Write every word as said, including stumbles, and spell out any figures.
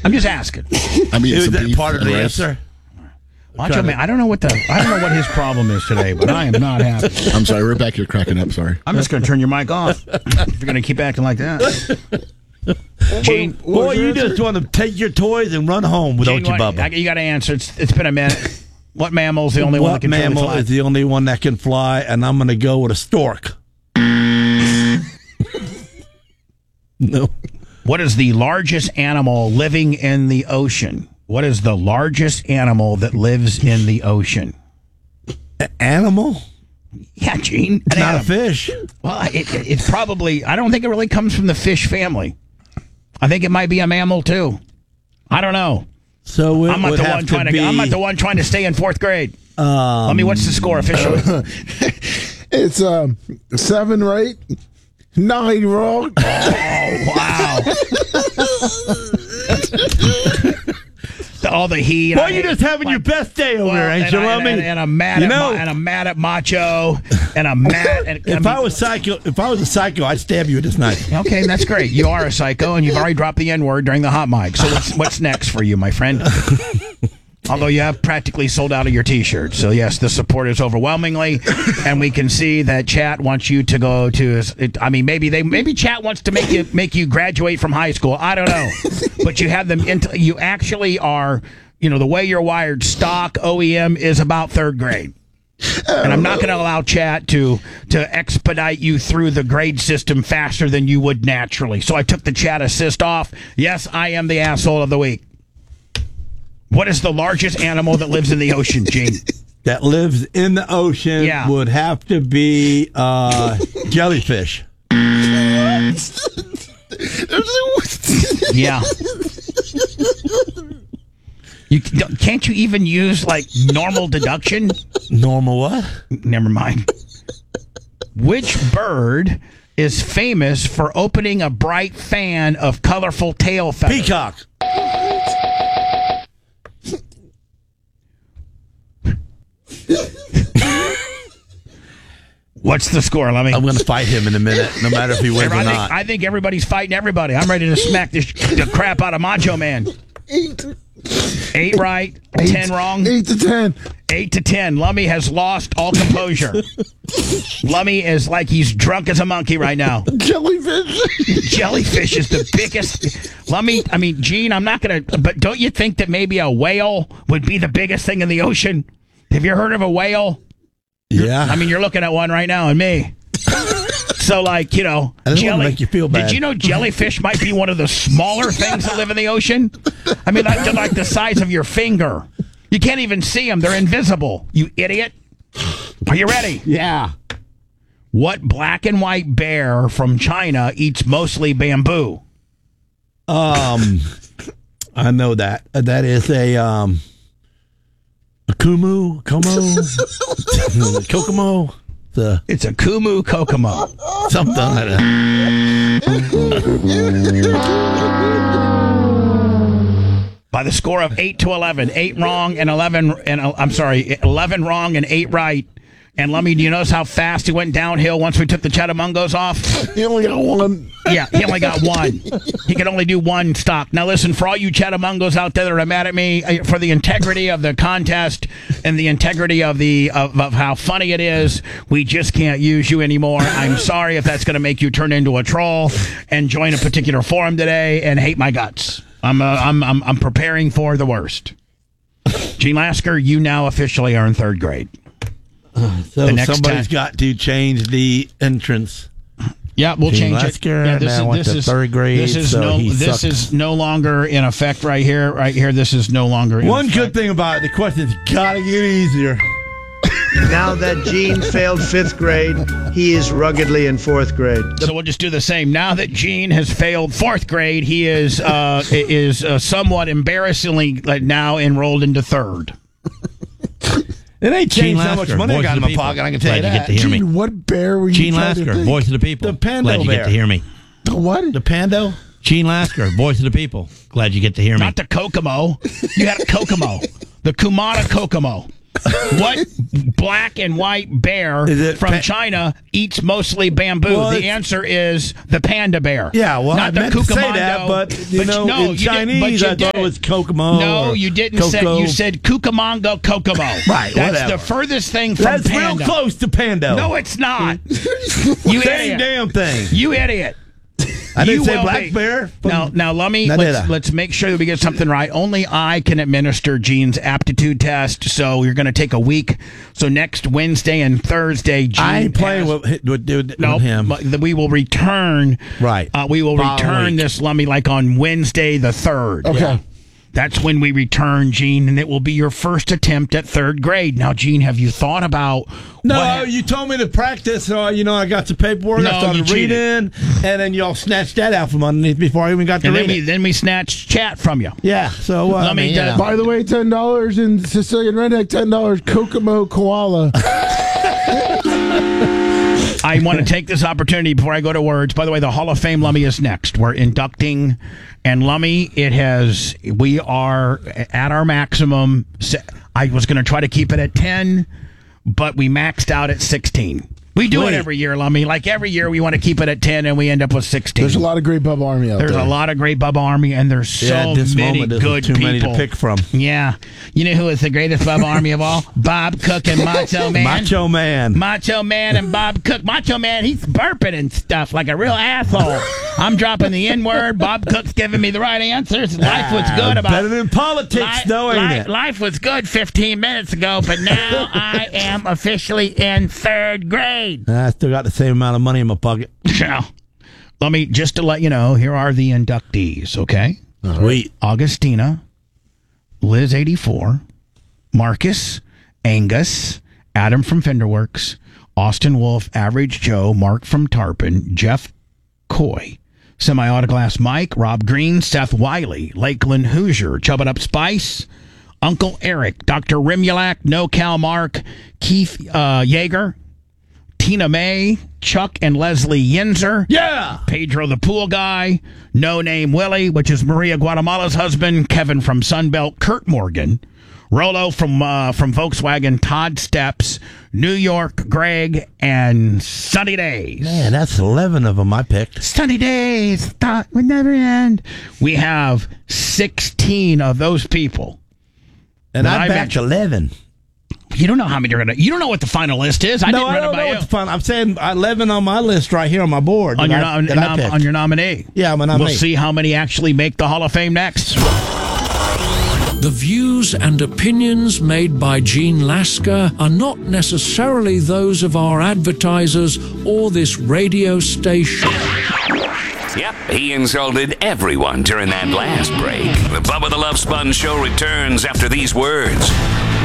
I'm just asking. I mean, Is it's a that beef part of the rice. answer? Macho Man, I don't know what the I don't know what his problem is today, but I am not happy. I'm sorry, we're back here cracking up. Sorry. I'm just going to turn your mic off if you're going to keep acting like that. Gene, Boy, you just want to take your toys and run home without Gene, you, what- Bubba. I- you got to answer. It's, it's been a minute. What mammal is the only one that What can truly mammal fly? is the only one that can fly? And I'm going to go with a stork. No. What is the largest animal living in the ocean? What is the largest animal that lives in the ocean? An animal? Yeah, Gene. An Not a animal. fish. Well, it, it, it's probably, I don't think it really comes from the fish family. I think it might be a mammal, too. I don't know. So it I'm not would the have one trying to, be, I'm not the one trying to stay in fourth grade. Um, Let me, what's the score officially? It's um, seven right, nine wrong. Oh, wow. All the heat. Boy, I you're hate- just having your best day over Well, there, ain't and you, I- Lummy? and, and I'm mad You at know- Ma- and I'm mad at Macho, and I'm mad. And, If mean- I was psycho, if I was a psycho, I'd stab you this night. okay, that's great. You are a psycho, and you've already dropped the N word during the hot mic. So what's what's next for you, my friend? Although you have practically sold out of your T-shirts, so yes, the support is overwhelmingly, and we can see that Chat wants you to go to. I mean, maybe they maybe Chat wants to make you make you graduate from high school. I don't know, but you have them. Into, you actually are. You know, the way you're wired, stock O E M is about third grade. And I'm not going to allow Chat to to expedite you through the grade system faster than you would naturally. So I took the Chat assist off. Yes, I am the asshole of the week. What is the largest animal that lives in the ocean, Gene? That lives in the ocean Yeah. would have to be uh, jellyfish. Yeah. You can't you even use like normal deduction? Normal what? Never mind. Which bird is famous for opening a bright fan of colorful tail feathers? Peacock. What's the score, Lemmy? I'm going to fight him in a minute, no matter if he wins I or think, not. I think everybody's fighting everybody. I'm ready to smack this the crap out of Macho Man. Eight. Eight right, Eight, ten wrong. Eight to ten. Eight to ten. Lummy has lost all composure. Lummy is like he's drunk as a monkey right now. Jellyfish. Jellyfish is the biggest. Lummy, I mean, Gene, I'm not going to, but don't you think that maybe a whale would be the biggest thing in the ocean? Have you heard of a whale? Yeah. I mean, you're looking at one right now and me. So, like, you know, I didn't want to make you feel bad. Did you know jellyfish might be one of the smaller things that live in the ocean? I mean, like, they're like the size of your finger. You can't even see them. They're invisible. You idiot. Are you ready? Yeah. What black and white bear from China eats mostly bamboo? Um, I know that. Uh, That is a um, a kumu, como, kokomo, the It's a kumu kokomo. something like that. By the score of eight to eleven, eight wrong and eleven, and uh, I'm sorry, eleven wrong and eight right. And let me, do you notice how fast he went downhill once we took the Chatamungos off? He only got one. Yeah, he only got one. He could only do one stock. Now, listen, for all you Chatamungos out there that are mad at me, uh, for the integrity of the contest and the integrity of the of, of how funny it is, we just can't use you anymore. I'm sorry if that's going to make you turn into a troll and join a particular forum today and hate my guts. I'm uh, I'm, I'm I'm preparing for the worst. Gene Lasker, you now officially are in third grade. So The next somebody's time- got to change the entrance. Yeah, we'll Gene change Lasker it. Yeah, this now is went this to is third grade, This is so no he this sucked. is no longer in effect right here. Right here, this is no longer in One effect. good thing about it, the questions got to get easier. Now that Gene failed fifth grade, he is ruggedly in fourth grade. So we'll just do the same. Now that Gene has failed fourth grade, he is uh, is uh, somewhat embarrassingly uh, now enrolled into third. It ain't Gene changed how Lasker, much money I voice got of in the my people. pocket, I can tell Glad you you that. get to hear me. Gene, what bear were you Gene trying to Lasker, think? voice of the people. The Pando Glad you bear. get to hear me. The what? The Pando? Gene Lasker, voice of the people. Glad you get to hear me. Not the Kokomo. You had a Kokomo. The Kumada Kokomo. What black and white bear Is it from pa- China eats mostly bamboo? Well, the it's- answer is the panda bear. Yeah, well, not I the meant to say Cucamondo, that, but, you know, no, in you did- Chinese, but you I thought it did. was Kokomo No, or you didn't say. Coco. You said Cucamongo Kokomo. Right, That's whatever. the furthest thing from That's panda. real close to Pando. No, it's not. you Same idiot. damn thing. You idiot. I didn't You say will black be. bear. Now, now let me Now did let's, I? let's make sure that we get something right. Only I can administer Gene's aptitude test, so you're going to take a week. So next Wednesday and Thursday, Gene I ain't playing has- with, with, with, No, with him. but we will return. Right. Uh, we will Following return week. this Lummy like on Wednesday the third. Okay. That's when we return, Gene, and it will be your first attempt at third grade. Now, Gene, have you thought about No, what- you told me to practice. So, you know, I got the paperwork. No, I you started cheated. reading, and then y'all snatched that out from underneath before I even got to and then read we it. then we snatched chat from you. Yeah, so uh, Let me, I mean, uh, uh, By the way, ten dollars in Sicilian redneck, ten dollars Kokomo koala. I want to take this opportunity before I go to words. By the way, the Hall of Fame Lummy is next. We're inducting, and Lummy, it has. We are at our maximum. I was going to try to keep it at ten, but we maxed out at sixteen. We do it Wait. every year, Lummy. Like every year, we want to keep it at ten, and we end up with sixteen. There's a lot of great Bubba Army out There's there. a lot of great Bubba Army, and there's so yeah, at this many moment, there's good too people. many to pick from. Yeah, you know who is the greatest Bubba Army of all? Bob Cook and Macho Man. Macho Man. Macho Man and Bob Cook. Macho Man, he's burping and stuff like a real asshole. I'm dropping the N word. Bob Cook's giving me the right answers. Life was good about Better than politics, Li- though, ain't li- it? Life was good fifteen minutes ago, but now I am officially in third grade. I still got the same amount of money in my pocket. Now, let me just to let you know, here are the inductees. Okay, Sweet. Augustina, Liz eighty-four, Marcus, Angus, Adam from Fenderworks, Austin Wolf, Average Joe, Mark from Tarpon, Jeff Coy, Semi-Autoglass Mike, Rob Green, Seth Wiley, Lakeland Hoosier, Chubbin' Up Spice, Uncle Eric, Doctor Rimulak, No Cal Mark, Keith uh, Yeager, Tina May, Chuck and Leslie Yinzer, Yeah. Pedro the Pool Guy, No Name Willie, which is Maria Guatemala's husband, Kevin from Sunbelt, Kurt Morgan, Rolo from uh, from Volkswagen, Todd Steps, New York, Greg, and Sunny Days. Man, that's eleven of them I picked. Sunny Days, thought would never end. We have sixteen of those people. And But I I backed bet- eleven. You don't know how many are gonna. You don't know what the final list is. I no, didn't I run don't it by know you. what the fun. I'm saying eleven on my list right here on my board. on that your I- nom- that I nom- picked. on your nominee. Yeah, I'm a nominee. We'll see how many actually make the Hall of Fame next. The views and opinions made by Gene Lasker are not necessarily those of our advertisers or this radio station. Yep, he insulted everyone during that last break. The Bubba the Love Sponge Show returns after these words.